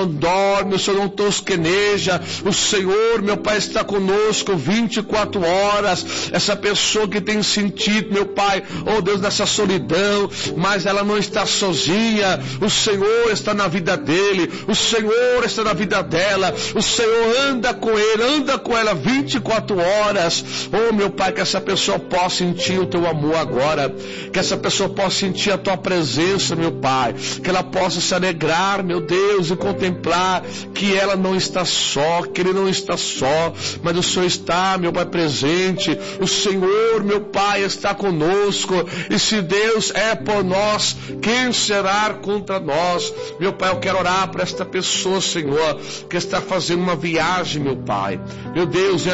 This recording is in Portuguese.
não dorme, o Senhor não tosqueneja, o Senhor, meu Pai, está conosco 24 horas. Essa pessoa que tem sentido, meu Pai, oh Deus, nessa solidão, mas ela não está sozinha, o Senhor está na vida dele, o Senhor está na vida dela, o Senhor anda com ele, anda com ela 24 horas. Oh meu Pai, que essa pessoa possa sentir o teu amor agora, que essa pessoa possa sentir a tua presença, meu Pai, que ela possa se alegrar, meu Deus, e contemplar que ela não está só, que ele não está só, mas o Senhor está, meu Pai, presente. O Senhor, meu Pai, está conosco, e se Deus é por nós, quem será contra nós? Meu Pai, eu quero orar para esta pessoa, Senhor, que está fazendo uma viagem, meu Pai, meu Deus,